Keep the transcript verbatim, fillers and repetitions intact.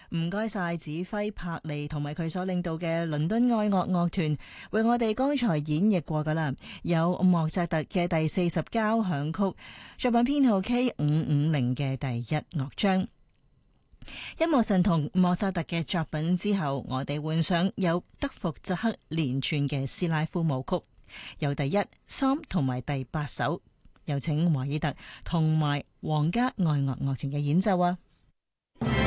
唔該晒指揮柏利同埋佢所領導嘅倫敦愛樂樂團，為我哋剛才演繹過噶啦，有莫扎特嘅第四十交響曲，作品編號 K 五五零嘅第一樂章。音樂神同莫扎特嘅作品之後，我哋換上有德福扎克連串嘅斯拉夫舞曲，由第一、三同埋第八首，有請華爾特同埋皇家愛樂樂團嘅演奏啊！